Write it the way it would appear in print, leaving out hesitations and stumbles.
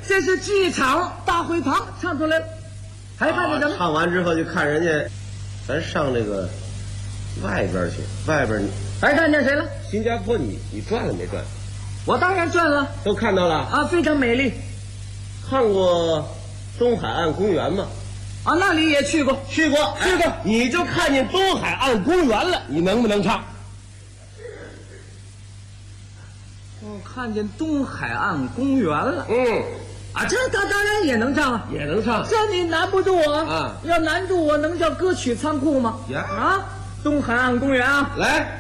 这是剧场大会堂唱出来了，还看见什么？ 唱完之后就看人家，咱上这个外边去，外边还看见谁了？ 新加坡你转了没转？ 我当然转了都看到了啊，非常美丽。 看过东海岸公园吗？ 啊，那里也去过， 去过。你就看见东海岸公园了，你能不能唱？ 我看见东海岸公园了。啊，这他当然也能唱啊， 也能唱。 这你难不住我啊！ 要难住我，能叫歌曲仓库吗？ 呀啊，东海岸公园啊， 来。